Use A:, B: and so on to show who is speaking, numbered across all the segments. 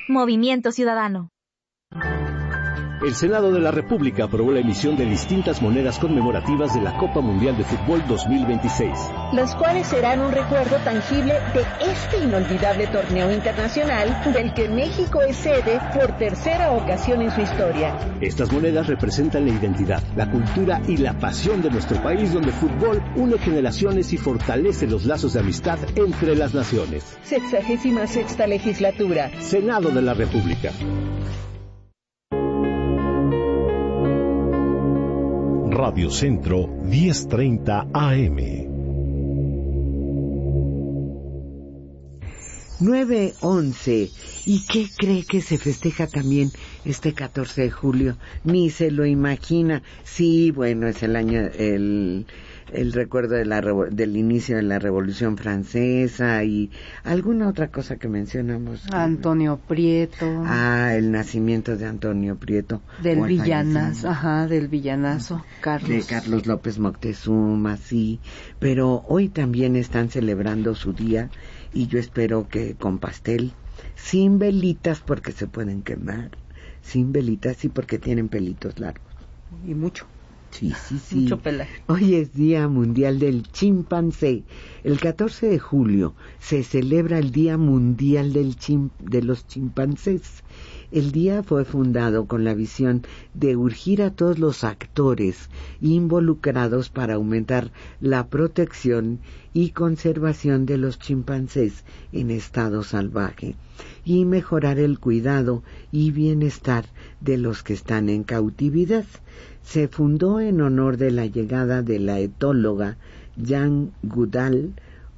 A: Movimiento Ciudadano.
B: El Senado de la República aprobó la emisión de distintas monedas conmemorativas de la Copa Mundial de Fútbol 2026.
C: Las cuales serán un recuerdo tangible de este inolvidable torneo internacional del que México es sede por tercera ocasión en su historia.
B: Estas monedas representan la identidad, la cultura y la pasión de nuestro país, donde el fútbol une generaciones y fortalece los lazos de amistad entre las naciones.
C: 66ª legislatura.
B: Senado de la República.
D: Radio Centro 1030 AM.
E: 9:11. ¿Y qué cree que se festeja también este 14 de julio? Ni se lo imagina. Sí, bueno, es el año, el recuerdo del inicio de la Revolución Francesa y alguna otra cosa que mencionamos.
F: Antonio Prieto.
E: El nacimiento de Antonio Prieto.
F: Del villanazo, Carlos.
E: De Carlos López Moctezuma, sí. Pero hoy también están celebrando su día y yo espero que con pastel, sin velitas porque se pueden quemar, sin velitas y porque tienen pelitos largos.
F: Y mucho.
E: Sí.
F: Mucho pelaje.
E: Hoy es Día Mundial del Chimpancé. El 14 de julio se celebra el Día Mundial de los Chimpancés. El día fue fundado con la visión de urgir a todos los actores involucrados para aumentar la protección y conservación de los chimpancés en estado salvaje y mejorar el cuidado y bienestar de los que están en cautividad. Se fundó en honor de la llegada de la etóloga Jane Goodall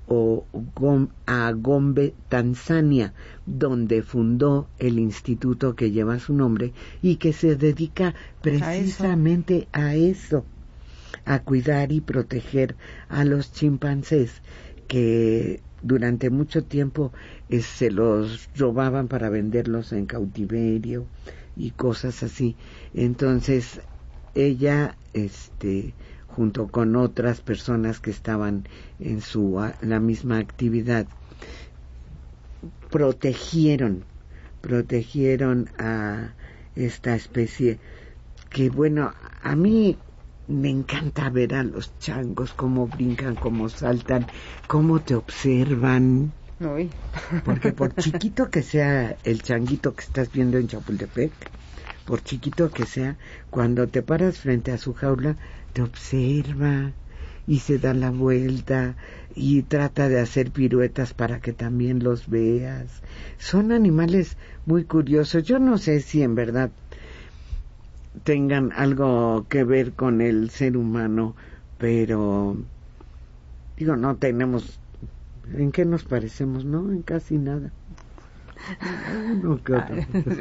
E: a Gombe, Tanzania, donde fundó el instituto que lleva su nombre y que se dedica precisamente a eso, a cuidar y proteger a los chimpancés que durante mucho tiempo se los robaban para venderlos en cautiverio y cosas así. Entonces ella junto con otras personas que estaban en la misma actividad, protegieron a esta especie que, bueno, a mí me encanta ver a los changos cómo brincan, cómo saltan, cómo te observan.
F: Uy.
E: Porque por chiquito que sea el changuito que estás viendo en Chapultepec, por chiquito que sea, cuando te paras frente a su jaula, te observa y se da la vuelta y trata de hacer piruetas para que también los veas. Son animales muy curiosos. Yo no sé si en verdad tengan algo que ver con el ser humano, pero digo, no tenemos en qué nos parecemos, ¿no? En casi nada. Uno que otro.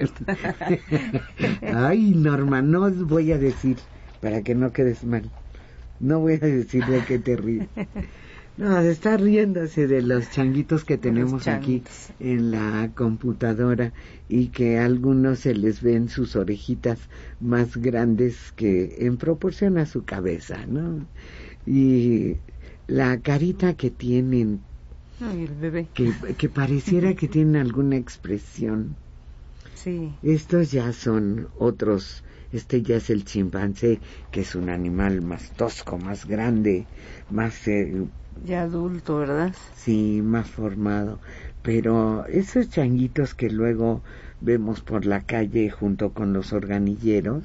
E: Ay, Norma, no voy a decir, para que no quedes mal, no voy a decir de qué te ríes. No, está riéndose de los changuitos que tenemos aquí en la computadora y que a algunos se les ven sus orejitas más grandes que en proporción a su cabeza, ¿no? Y la carita que tienen,
F: ay, el bebé,
E: que pareciera que tienen alguna expresión.
F: Sí.
E: Estos ya son otros. Este ya es el chimpancé, que es un animal más tosco, más grande, más
F: ya adulto, ¿verdad?
E: Sí, más formado. Pero esos changuitos que luego vemos por la calle junto con los organilleros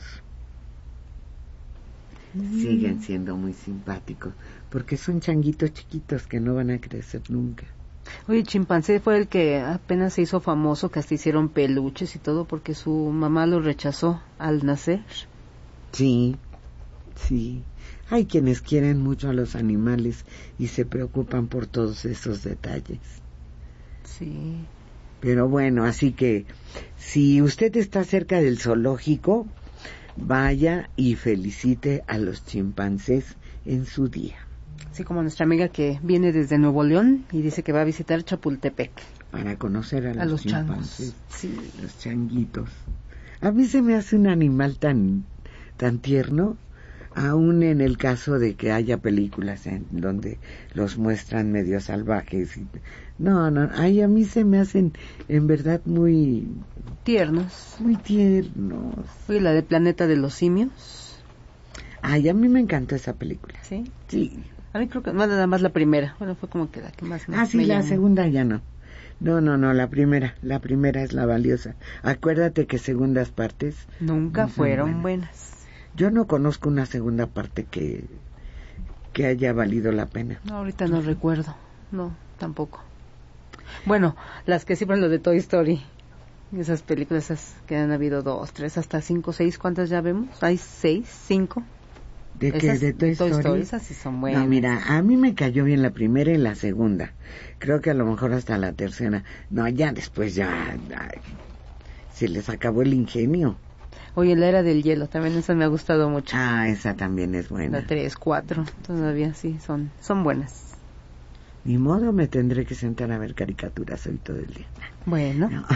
E: siguen siendo muy simpáticos, porque son changuitos chiquitos que no van a crecer nunca.
F: Oye, chimpancé fue el que apenas se hizo famoso, que hasta hicieron peluches y todo porque su mamá lo rechazó al nacer.
E: Sí. Hay quienes quieren mucho a los animales y se preocupan por todos esos detalles.
F: Sí.
E: Pero bueno, así que si usted está cerca del zoológico, vaya y felicite a los chimpancés en su día.
F: Así como nuestra amiga que viene desde Nuevo León y dice que va a visitar Chapultepec.
E: Para conocer a los chimpancés,
F: sí.
E: Los changuitos. A mí se me hace un animal tan tierno. Aún en el caso de que haya películas en donde los muestran medio salvajes. No, ay, a mí se me hacen en verdad muy...
F: tiernos.
E: Muy tiernos.
F: Oye, la de Planeta de los Simios.
E: Ay, a mí me encantó esa película.
F: ¿Sí?
E: Sí.
F: A mí creo que nada más la primera. Bueno, fue como que la que más
E: sí, la segunda ya no. No, la primera es la valiosa. Acuérdate que segundas partes...
F: nunca fueron buenas.
E: Yo no conozco una segunda parte que haya valido la pena.
F: No, ahorita no recuerdo. No, tampoco. Bueno, las que sí fueron lo de Toy Story. Esas películas esas que han habido 2, 3, hasta 5, 6. ¿Cuántas ya vemos? ¿Hay 6, 5?
E: ¿De qué? ¿De Toy Story?
F: Esas sí son buenas.
E: No, mira, a mí me cayó bien la primera y la segunda. Creo que a lo mejor hasta la tercera. No, ya después ya se les acabó el ingenio.
F: Oye, la Era del Hielo, también esa me ha gustado mucho.
E: Ah, esa también es buena.
F: La 3, 4, todavía sí, son buenas.
E: Ni modo, me tendré que sentar a ver caricaturas hoy todo el día.
F: Bueno.
E: No.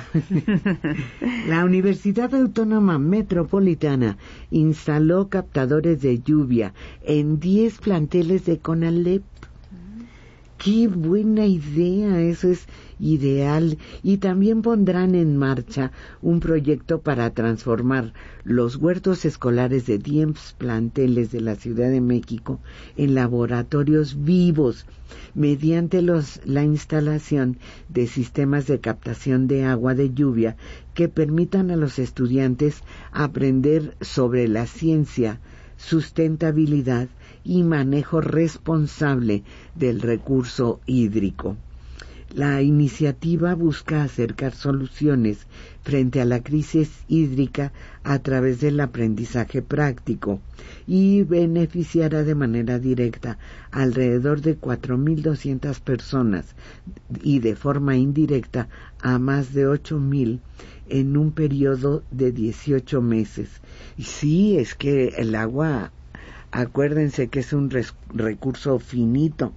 E: La Universidad Autónoma Metropolitana instaló captadores de lluvia en 10 planteles de CONALEP. ¡Qué buena idea! Eso es ideal. Y también pondrán en marcha un proyecto para transformar los huertos escolares de 10 planteles de la Ciudad de México en laboratorios vivos mediante la instalación de sistemas de captación de agua de lluvia que permitan a los estudiantes aprender sobre la ciencia, sustentabilidad y manejo responsable del recurso hídrico. La iniciativa busca acercar soluciones frente a la crisis hídrica a través del aprendizaje práctico y beneficiará de manera directa alrededor de 4.200 personas y de forma indirecta a más de 8.000 en un periodo de 18 meses. Y sí, es que el agua, acuérdense que es un recurso finito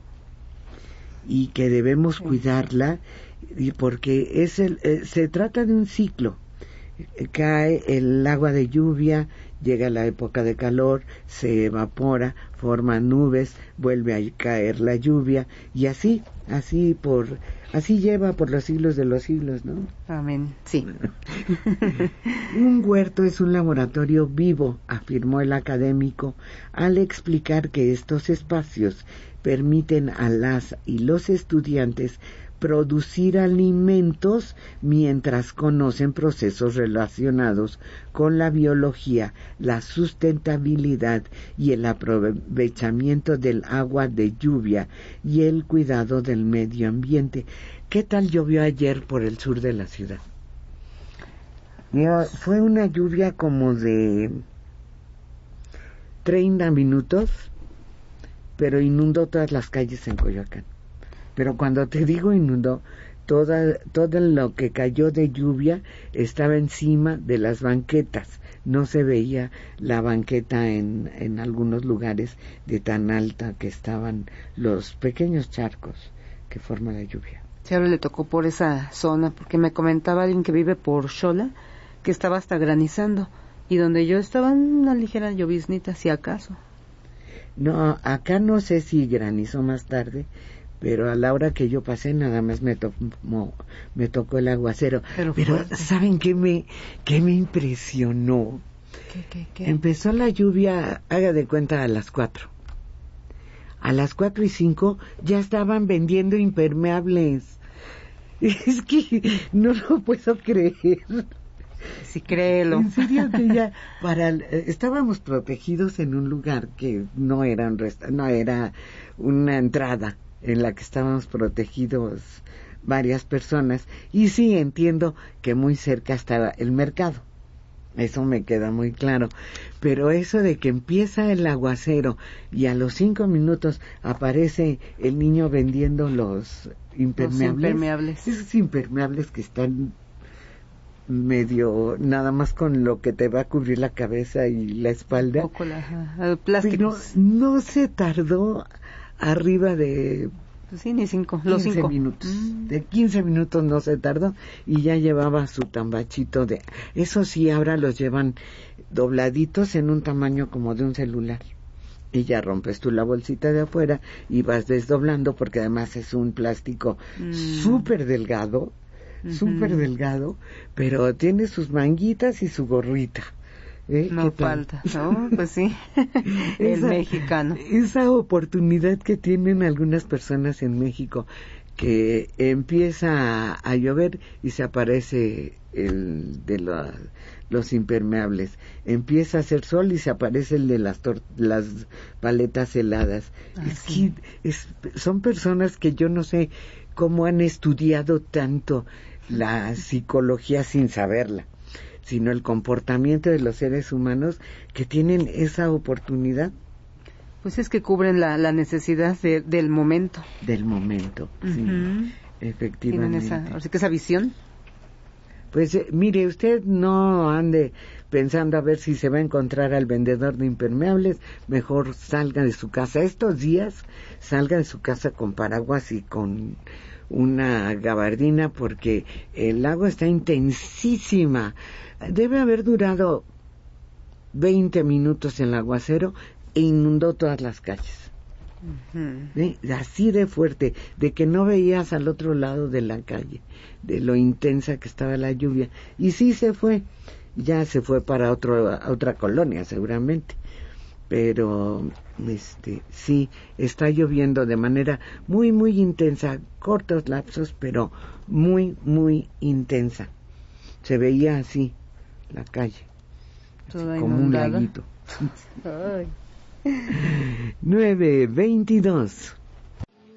E: y que debemos cuidarla, y porque se trata de un ciclo. Cae el agua de lluvia, llega la época de calor, se evapora, forma nubes, vuelve a caer la lluvia y así lleva por los siglos de los siglos, ¿no?
F: Amén. Sí.
E: Un huerto es un laboratorio vivo, afirmó el académico al explicar que estos espacios permiten a las y los estudiantes producir alimentos mientras conocen procesos relacionados con la biología, la sustentabilidad y el aprovechamiento del agua de lluvia y el cuidado del medio ambiente. ¿Qué tal llovió ayer por el sur de la ciudad? Fue una lluvia como de 30 minutos, pero inundó todas las calles en Coyoacán. Pero cuando te digo inundó, todo lo que cayó de lluvia estaba encima de las banquetas. No se veía la banqueta en algunos lugares de tan alta que estaban los pequeños charcos que forman la lluvia.
F: Sí, ahora le tocó por esa zona, porque me comentaba alguien que vive por Xola que estaba hasta granizando, y donde yo estaba una ligera lloviznita, si acaso.
E: No, acá no sé si granizó más tarde, pero a la hora que yo pasé nada más me tocó el aguacero. Pero ¿saben qué me impresionó?
F: ¿Qué?
E: Empezó la lluvia, haga de cuenta, a las 4. A las 4:05 ya estaban vendiendo impermeables. Es que no lo puedo creer.
F: Sí, créelo.
E: En serio que ya estábamos protegidos en un lugar que no era una entrada en la que estábamos protegidos varias personas, y sí entiendo que muy cerca estaba el mercado, eso me queda muy claro, pero eso de que empieza el aguacero y a los 5 minutos aparece el niño vendiendo los impermeables. Esos impermeables que están medio nada más con lo que te va a cubrir la cabeza y la espalda,
F: plásticos.
E: Pero no se tardó arriba de
F: sí, ni 15
E: minutos. De 15 minutos no se tardó y ya llevaba su tambachito de... Eso sí, ahora los llevan dobladitos en un tamaño como de un celular. y ya rompes tú la bolsita de afuera y vas desdoblando, porque además es un plástico súper delgado, pero tiene sus manguitas y su gorrita.
F: No falta, ¿no? Pues sí, mexicano.
E: Esa oportunidad que tienen algunas personas en México, que empieza a llover y se aparece el de los impermeables, empieza a hacer sol y se aparece el de las paletas heladas.
F: Sí.
E: Son personas que yo no sé cómo han estudiado tanto la psicología sin saberla, sino el comportamiento de los seres humanos que tienen esa oportunidad.
F: Pues es que cubren la necesidad del momento.
E: Del momento, sí, efectivamente.
F: Tienen esa visión.
E: Pues mire, usted no ande pensando a ver si se va a encontrar al vendedor de impermeables, mejor salga de su casa. Estos días salga de su casa con paraguas y con una gabardina, porque el agua está intensísima. Debe haber durado 20 minutos el aguacero e inundó todas las calles. Así de fuerte, de que no veías al otro lado de la calle, de lo intensa que estaba la lluvia. Y sí se fue, ya se fue para otra colonia seguramente, pero sí, está lloviendo de manera muy, muy intensa, cortos lapsos, pero muy, muy intensa. Se veía así la calle,
F: toda
E: como
F: inundada.
E: un laguito.
F: Ay.
E: 9:22.